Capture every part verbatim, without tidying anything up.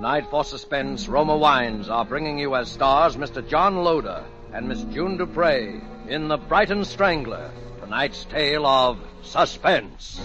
Tonight, for suspense, Roma Wines are bringing you as stars Mister John Loder and Miss June Dupre in The Brighton Strangler, tonight's tale of suspense.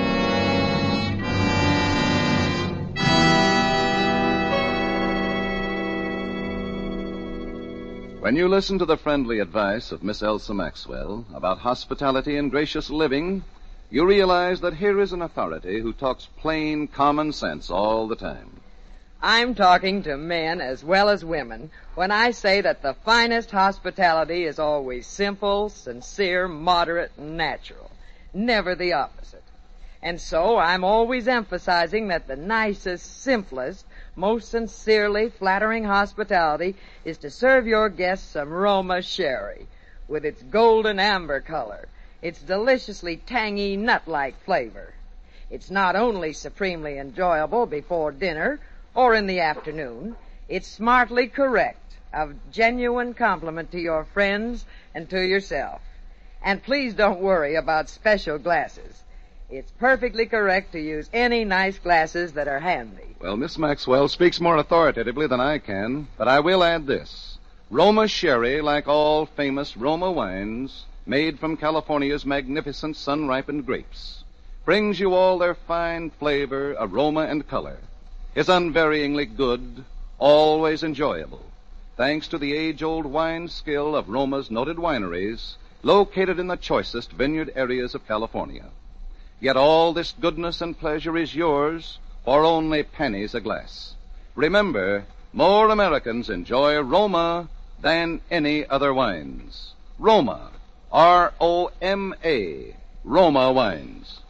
When you listen to the friendly advice of Miss Elsa Maxwell about hospitality and gracious living, you realize that here is an authority who talks plain, common sense all the time. I'm talking to men as well as women when I say that the finest hospitality is always simple, sincere, moderate, and natural. Never the opposite. And so I'm always emphasizing that the nicest, simplest, most sincerely flattering hospitality is to serve your guests some Roma sherry with its golden amber color, its deliciously tangy nut-like flavor. It's not only supremely enjoyable before dinner or in the afternoon, it's smartly correct, a genuine compliment to your friends and to yourself. And please don't worry about special glasses. It's perfectly correct to use any nice glasses that are handy. Well, Miss Maxwell speaks more authoritatively than I can, but I will add this. Roma sherry, like all famous Roma wines, made from California's magnificent sun-ripened grapes, brings you all their fine flavor, aroma, and color, is unvaryingly good, always enjoyable, thanks to the age-old wine skill of Roma's noted wineries, located in the choicest vineyard areas of California. Yet all this goodness and pleasure is yours for only pennies a glass. Remember, more Americans enjoy Roma than any other wines. Roma, R O M A, Roma Wines.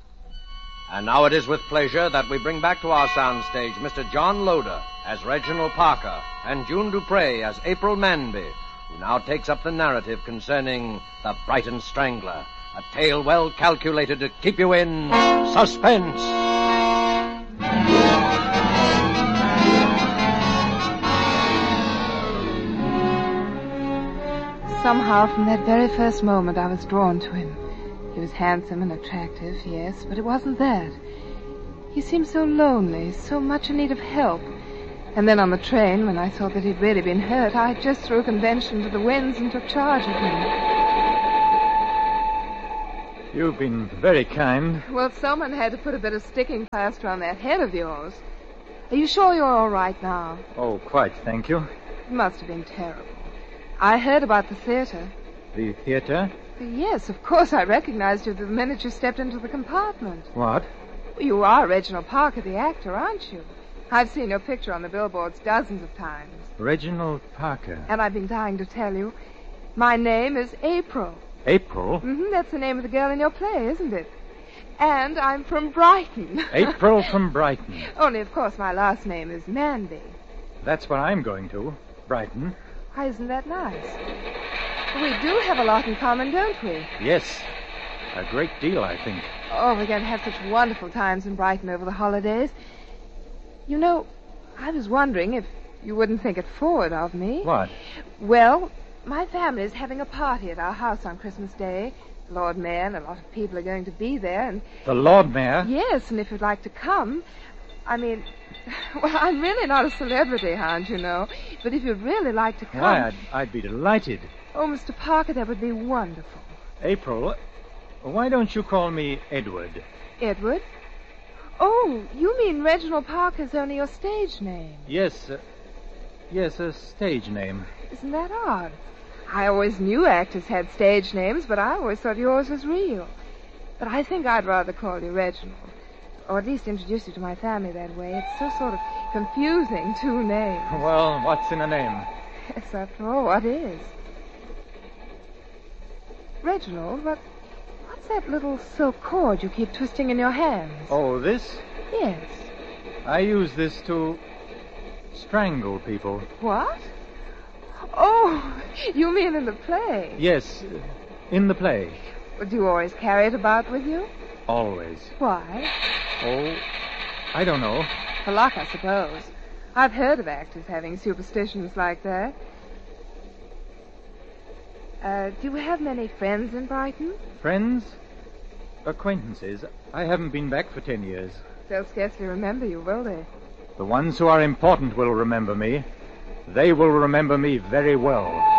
And now it is with pleasure that we bring back to our soundstage Mister John Loder as Reginald Parker and June Dupre as April Manby, who now takes up the narrative concerning The Brighton Strangler, a tale well calculated to keep you in suspense. Somehow, from that very first moment, I was drawn to him. He was handsome and attractive, yes, but it wasn't that. He seemed so lonely, so much in need of help. And then on the train, when I saw that he'd really been hurt, I just threw convention to the winds and took charge of him. You've been very kind. Well, someone had to put a bit of sticking plaster on that head of yours. Are you sure you're all right now? Oh, quite, thank you. It must have been terrible. I heard about the theater. The theater? Yes, of course I recognized you the minute you stepped into the compartment. What? You are Reginald Parker, the actor, aren't you? I've seen your picture on the billboards dozens of times. Reginald Parker. And I've been dying to tell you. My name is April. April? Mm-hmm, that's the name of the girl in your play, isn't it? And I'm from Brighton. April from Brighton. Only, of course, my last name is Manby. That's where I'm going to, Brighton. Why, isn't that nice? We do have a lot in common, don't we? Yes, a great deal, I think. Oh, we're going to have such wonderful times in Brighton over the holidays. You know, I was wondering if you wouldn't think it forward of me. What? Well, my family is having a party at our house on Christmas Day. The Lord Mayor and a lot of people are going to be there, and... The Lord Mayor? Yes, and if you'd like to come... I mean... Well, I'm really not a celebrity hound, you know. But if you'd really like to come... Why, I'd, I'd be delighted. Oh, Mister Parker, that would be wonderful. April, why don't you call me Edward? Edward? Oh, you mean Reginald Parker's only your stage name? Yes, uh, yes, a stage name. Isn't that odd? I always knew actors had stage names, but I always thought yours was real. But I think I'd rather call you Reginald. Or at least introduce you to my family that way. It's so sort of confusing, two names. Well, what's in a name? Yes, after all, what is? Reginald, what, what's that little silk cord you keep twisting in your hands? Oh, this? Yes. I use this to strangle people. What? Oh, you mean in the play? Yes, in the play. Well, do you always carry it about with you? Always. Why? Oh, I don't know. For luck, I suppose. I've heard of actors having superstitions like that. Uh, do you have many friends in Brighton? Friends? Acquaintances. I haven't been back for ten years. They'll scarcely remember you, will they? The ones who are important will remember me. They will remember me very well.